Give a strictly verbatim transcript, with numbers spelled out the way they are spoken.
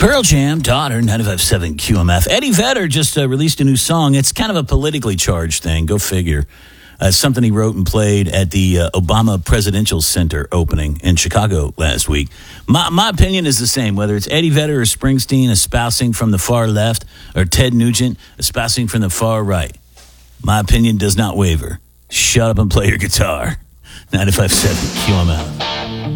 Pearl Jam, Daughter, ninety-five point seven Q M F. Eddie Vedder just uh, released a new song. It's kind of a politically charged thing. Go figure. Uh, something he wrote and played at the uh, Obama Presidential Center opening in Chicago last week. My, my opinion is the same, whether it's Eddie Vedder or Springsteen espousing from the far left or Ted Nugent espousing from the far right. My opinion does not waver. Shut up and play your guitar. ninety-five point seven Q M F.